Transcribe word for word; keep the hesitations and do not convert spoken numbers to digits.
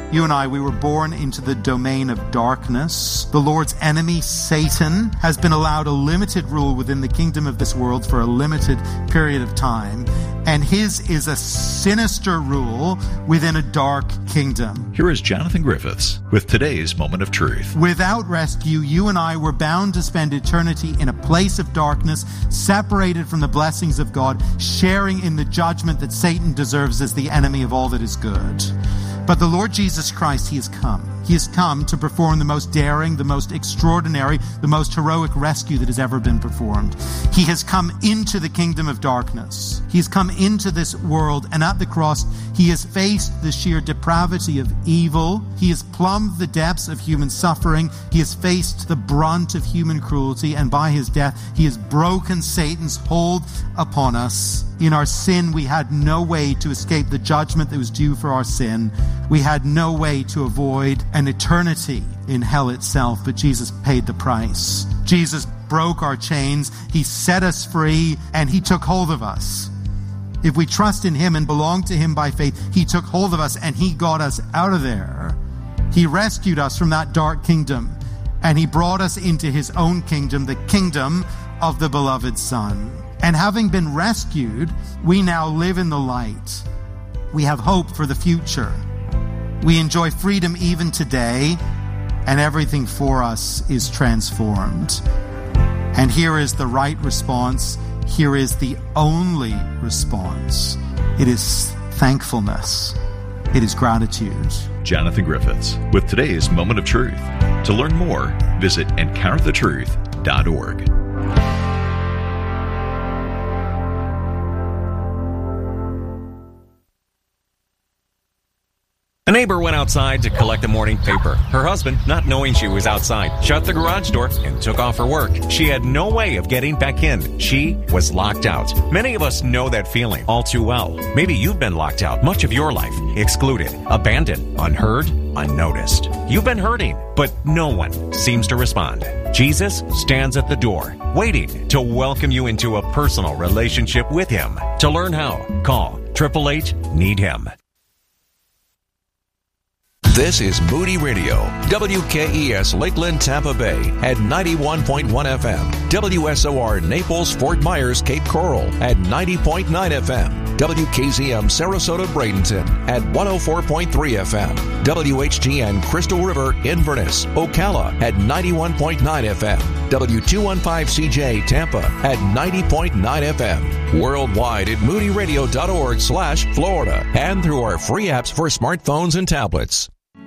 You and I, we were born into the domain of darkness. The Lord's enemy, Satan, has been allowed a limited rule within the kingdom of this world for a limited period of time. And his is a sinister rule within a dark kingdom. Here is Jonathan Griffiths with today's Moment of Truth. Without rescue, you and I were bound to spend eternity in a place of darkness, separated from the blessings of God, sharing in the judgment that Satan deserves as the enemy of all that is good. But the Lord Jesus Christ, he has come. He has come to perform the most daring, the most extraordinary, the most heroic rescue that has ever been performed. He has come into the kingdom of darkness. He has come into this world, and at the cross, he has faced the sheer depravity of evil. He has plumbed the depths of human suffering. He has faced the brunt of human cruelty, and by his death, he has broken Satan's hold upon us. In our sin, we had no way to escape the judgment that was due for our sin. We had no way to avoid an eternity in hell itself, but Jesus paid the price. Jesus broke our chains, he set us free, and he took hold of us. If we trust in him and belong to him by faith, he took hold of us and he got us out of there. He rescued us from that dark kingdom, and he brought us into his own kingdom, the kingdom of the beloved Son. And having been rescued, we now live in the light. We have hope for the future. We enjoy freedom even today, and everything for us is transformed. And here is the right response. Here is the only response. It is thankfulness. It is gratitude. Jonathan Griffiths with today's Moment of Truth. To learn more, visit encounter the truth dot org. A neighbor went outside to collect the morning paper. Her husband, not knowing she was outside, shut the garage door and took off her work. She had no way of getting back in. She was locked out. Many of us know that feeling all too well. Maybe you've been locked out much of your life, excluded, abandoned, unheard, unnoticed. You've been hurting, but no one seems to respond. Jesus stands at the door, waiting to welcome you into a personal relationship with him. To learn how, call eight eight eight, need him. This is Moody Radio, W K E S Lakeland, Tampa Bay at ninety-one point one F M, W S O R Naples, Fort Myers, Cape Coral at ninety point nine F M, W K Z M Sarasota, Bradenton at one oh four point three F M, W H G N Crystal River, Inverness, Ocala at ninety-one point nine F M, W two fifteen C J Tampa at ninety point nine F M, worldwide at moody radio dot org slash Florida, and through our free apps for smartphones and tablets.